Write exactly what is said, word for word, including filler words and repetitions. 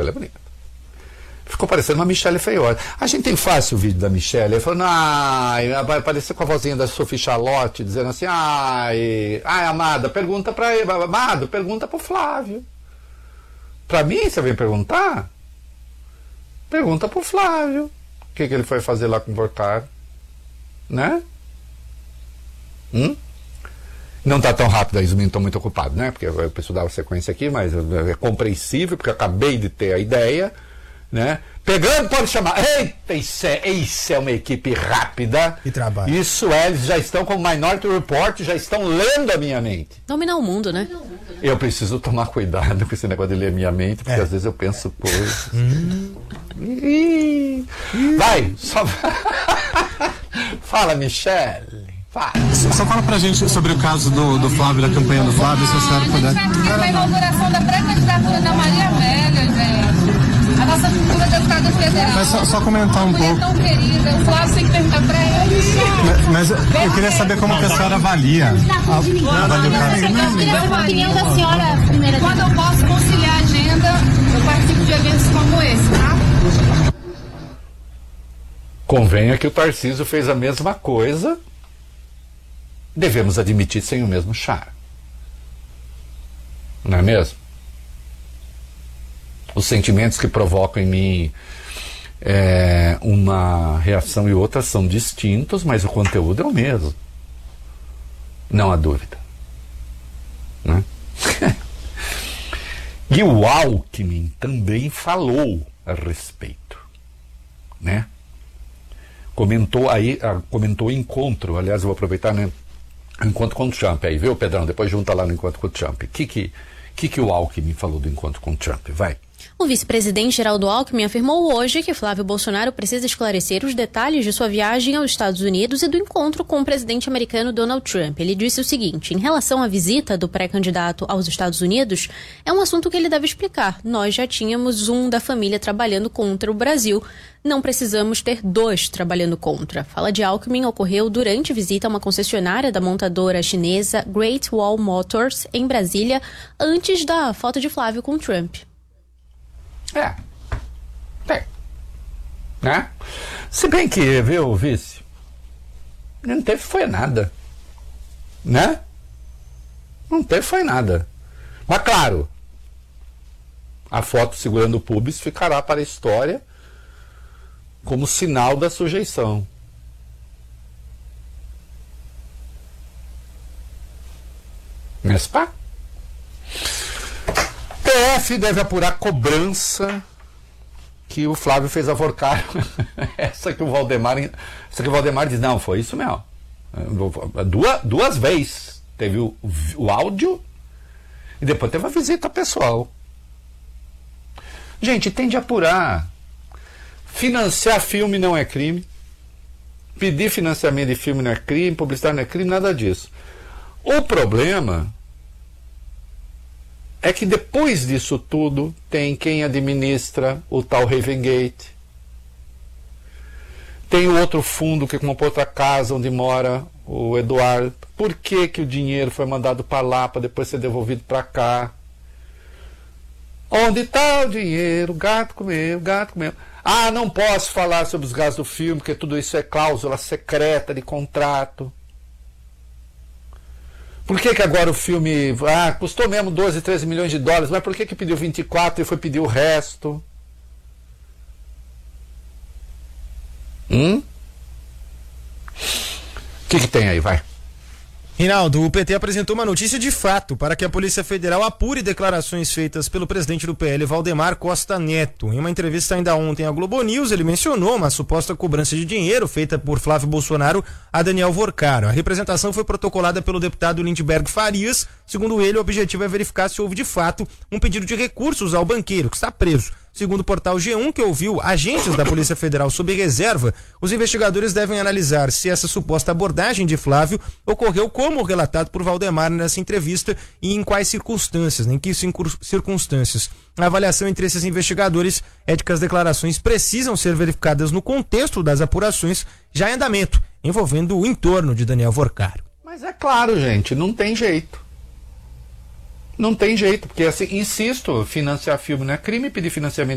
ela é bonita. Ficou parecendo uma Michelle Feiola. A gente tem fácil o vídeo da Michelle. Ele falou, ai, vai parecer com a vozinha da Sophie Charlotte, dizendo assim, ai, ai, amada, pergunta pra ele, amado, pergunta pro Flávio. Pra mim, você vem perguntar? Pergunta pro Flávio. O que, que ele foi fazer lá com o Vorcar? Né? Hum? Não tá tão rápido, aí os meninos estão muito ocupados, né? Porque eu preciso dar a sequência aqui, mas é compreensível, porque eu acabei de ter a ideia, né? Pegando, pode chamar. Eita, isso é, isso é uma equipe rápida. E trabalho. Isso é, eles já estão com o Minority Report, já estão lendo a minha mente. Dominar o mundo, né? Eu preciso tomar cuidado com esse negócio de ler a minha mente, porque é. às vezes eu penso coisas. Hum. Vai, só... Fala, Michelle. Fala. Só fala pra gente sobre o caso do, do Flávio, da campanha do Flávio, se a senhora puder. A inauguração da pré-candidatura da Maria Amélia, gente. A nossa futura deputada federal. Mas só, só comentar um pouco. Tão querida, o Flávio tem que perguntar pra ela. Mas, mas eu queria saber como que a senhora avalia. Avalia o caso. Eu queria saber a opinião da senhora primeira. Quando eu posso conciliar a agenda, eu participo de eventos como esse, tá? Convenha que o Tarcísio fez a mesma coisa. Devemos admitir sem o mesmo charme. Não é mesmo? Os sentimentos que provocam em mim é, uma reação e outra são distintos, mas o conteúdo é o mesmo. Não há dúvida. Né? E o Alckmin também falou a respeito. Né? Comentou aí, comentou o encontro, aliás, eu vou aproveitar, né? Encontro com o Trump aí, viu, Pedrão? Depois junta lá no encontro com o Trump. O que que, que que o Alckmin falou do encontro com o Trump? Vai. O vice-presidente Geraldo Alckmin afirmou hoje que Flávio Bolsonaro precisa esclarecer os detalhes de sua viagem aos Estados Unidos e do encontro com o presidente americano Donald Trump. Ele disse o seguinte: em relação à visita do pré-candidato aos Estados Unidos, é um assunto que ele deve explicar. Nós já tínhamos um da família trabalhando contra o Brasil. Não precisamos ter dois trabalhando contra. Fala de Alckmin ocorreu durante visita a uma concessionária da montadora chinesa Great Wall Motors, em Brasília, antes da foto de Flávio com Trump. É. Tem. Né? Se bem que, viu, vice? Não teve foi nada. Né? Não teve foi nada. Mas claro, a foto segurando o pubis ficará para a história como sinal da sujeição. Mas pá. P F deve apurar cobrança que o Flávio fez a Vorcar. Essa que o Valdemar. Essa que o Valdemar diz, não, foi isso mesmo. Duas, duas vezes. Teve o, o áudio e depois teve a visita pessoal. Gente, tem de apurar. Financiar filme não é crime. Pedir financiamento de filme não é crime. Publicidade não é crime, nada disso. O problema é que depois disso tudo tem quem administra o tal Ravengate. Tem o outro fundo que comprou outra casa onde mora o Eduardo. Por que que o dinheiro foi mandado para lá para depois ser devolvido para cá? Onde está o dinheiro? O gato comeu, o gato comeu. Ah, não posso falar sobre os gastos do filme, porque tudo isso é cláusula secreta de contrato. Por que que agora o filme... Ah, custou mesmo doze, treze milhões de dólares, mas por que que pediu vinte e quatro e foi pedir o resto? Hum? O que que tem aí, vai? Rinaldo, o P T apresentou uma notícia de fato para que a Polícia Federal apure declarações feitas pelo presidente do P L, Valdemar Costa Neto. Em uma entrevista ainda ontem à Globo News, ele mencionou uma suposta cobrança de dinheiro feita por Flávio Bolsonaro a Daniel Vorcaro. A representação foi protocolada pelo deputado Lindbergh Farias. Segundo ele, o objetivo é verificar se houve de fato um pedido de recursos ao banqueiro, que está preso. Segundo o portal G um, que ouviu agentes da Polícia Federal sob reserva, os investigadores devem analisar se essa suposta abordagem de Flávio ocorreu como relatado por Valdemar nessa entrevista e em quais circunstâncias, em que circunstâncias. A avaliação entre esses investigadores é de que as declarações precisam ser verificadas no contexto das apurações já em andamento, envolvendo o entorno de Daniel Vorcaro. Mas é claro, gente, não tem jeito. Não tem jeito, porque, assim, insisto, financiar filme não é crime, pedir financiamento